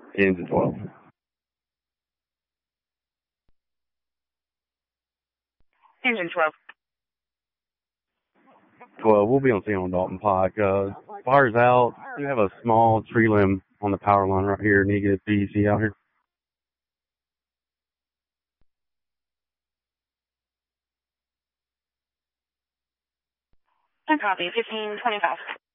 Engine 12. Engine 12. 12, we'll be on scene on Dalton Pike. Fire's out. We have a small tree limb on the power line right here. Need to get a PEC out here. I copy. 1525.